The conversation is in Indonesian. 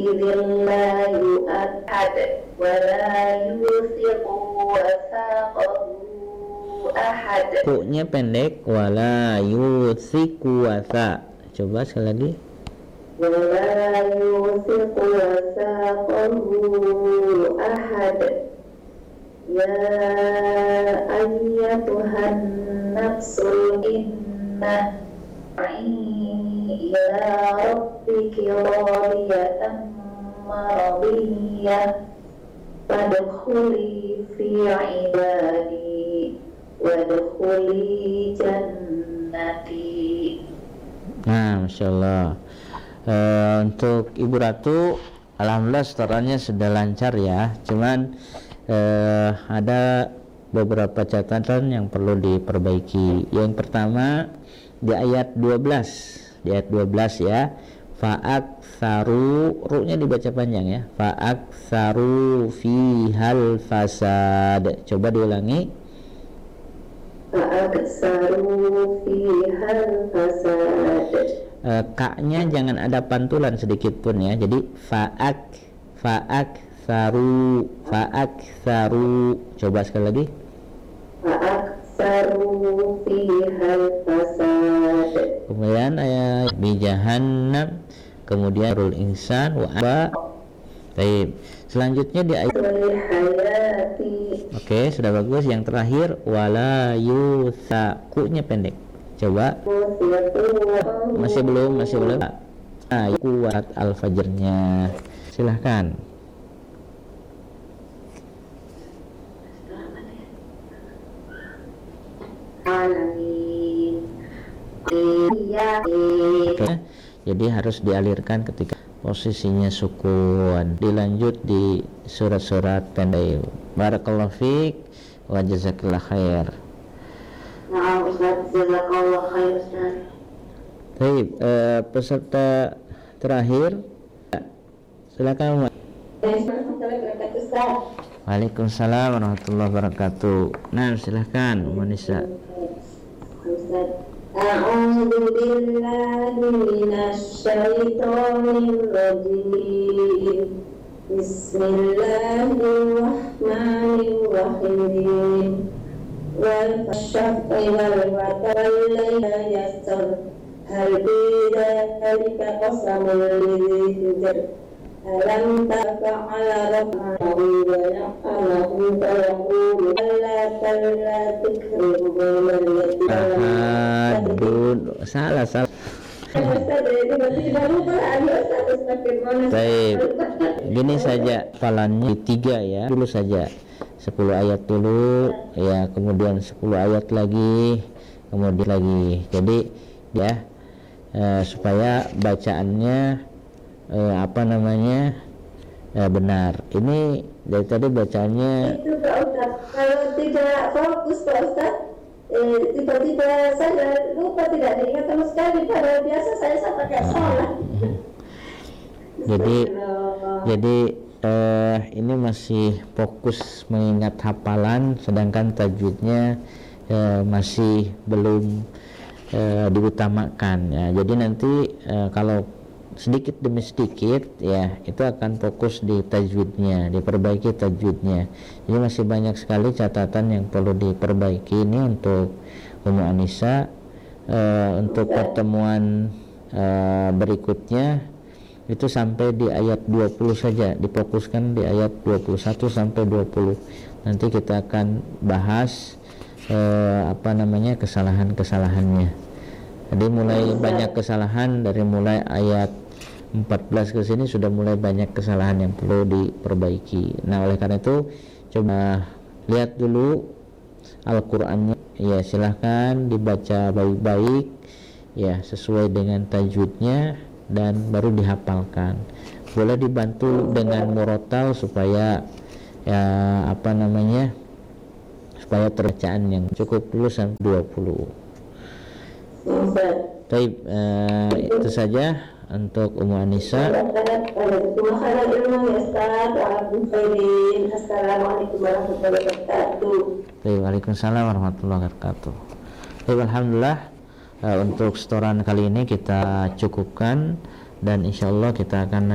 لا يؤحد ولا يوثق وثاقه أحد. Ku-nya pendek, wala yusiku wasa. Coba sekali lagi. ولا يوثق وثاقه أحد. يا أيتها النفس المطمئنة إلى ربك راضية مرضية فادخلي في عبادي وادخلي جنتي. Nah, Masya Allah. Untuk Ibu Ratu, alhamdulillah setorannya sudah lancar ya. Cuman ada beberapa catatan yang perlu diperbaiki. Yang pertama di ayat 12. Di ayat 12 ya. Fa'aktsaru, ru-nya dibaca panjang ya. Fa'aktsaru fihal fasad. Coba diulangi. Fa'aktsaru fihal fasad. Ka-nya jangan ada pantulan sedikit pun ya. Jadi fa'aktsaru. Coba sekali lagi. Fa'aktsaru fihal fasad. Kemudian ayat bi jahannam, kemudian rul insan wa aba. Baik. Selanjutnya di ayat Oke, sudah bagus. Yang terakhir wala yusaku-nya pendek. Coba. Masih belum. Nah, kuat al-fajrnya. Silahkan. Oke. Jadi harus dialirkan ketika posisinya sukun. Dilanjut di surat-surat pendek. Barakallahu fiik wa jazakallahu khair. Nah, Ustaz, jazakallahu khair, Ustaz. Baik, peserta terakhir, silakan. Waalaikumsalam warahmatullahi wabarakatuh. Nah, silakan, Manisa. A'udzu billahi minasy syaithanir rajim. Bismillahirrahmanirrahim. Wal syaf'i wal watri yasr. Hal fi dzalika qasamul lidzikr. Alam tafa'ala rabbuhu wa ya'lamu yaqulu alla tikru salah. Baik, gini saja hafalannya 3 ya. Dulu saja 10 ayat dulu ya, kemudian 10 ayat lagi, kemudian lagi. Jadi ya supaya bacaannya benar. Ini dari tadi bacaannya itu Pak Ustaz. Kalau tidak fokus Pak Ustaz, tiba-tiba saya lupa, tidak diingat sama sekali. Padahal biasa saya pakai sholat. Jadi ini masih fokus mengingat hafalan, sedangkan tajwidnya masih belum diutamakan ya. Jadi nanti kalau sedikit demi sedikit ya, itu akan fokus di tajwidnya, diperbaiki tajwidnya. Jadi masih banyak sekali catatan yang perlu diperbaiki ini untuk Ummu Anissa. Untuk pertemuan berikutnya itu sampai di ayat 20 saja, difokuskan di ayat 21 sampai 20. Nanti kita akan bahas kesalahan-kesalahannya. Jadi mulai banyak kesalahan, dari mulai ayat 14 ke sini sudah mulai banyak kesalahan yang perlu diperbaiki. Nah, oleh karena itu coba lihat dulu Al-Qur'annya ya, silahkan dibaca baik-baik ya, sesuai dengan tajwidnya, dan baru dihafalkan. Boleh dibantu dengan murotal supaya supaya terbacaan yang cukup dulu sampai 20. Baik, itu saja untuk Ummu Anissa. Assalamualaikum warahmatullahi wabarakatuh. Waalaikumsalam warahmatullahi wabarakatuh. Baik, alhamdulillah untuk setoran kali ini kita cukupkan, dan insyaallah kita akan